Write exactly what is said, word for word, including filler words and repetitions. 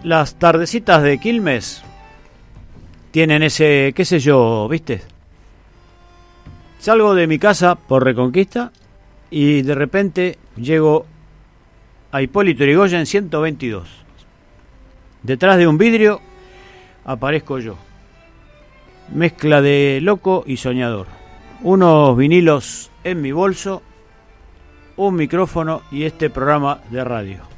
las tardecitas de Quilmes tienen ese, qué sé yo, ¿viste? Salgo de mi casa por Reconquista y de repente llego a Hipólito Yrigoyen ciento veintidós. Detrás de un vidrio aparezco yo. Mezcla de loco y soñador. Unos vinilos en mi bolso, un micrófono y este programa de radio.